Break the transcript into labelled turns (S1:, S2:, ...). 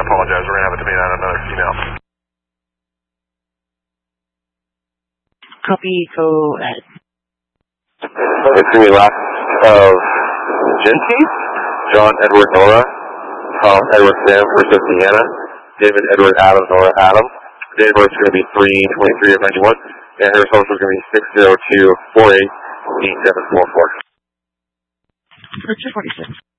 S1: apologize. We're going to have it to be on another female.
S2: Copy, go ahead.
S3: It's going to be last of Jinty, John Edward Nora, Tom Edward Sam for Deanna, David Edward Adam Nora Adam. Date of birth is going to be 3/23 of 91, and her social is going to be 602488744.
S2: For 246.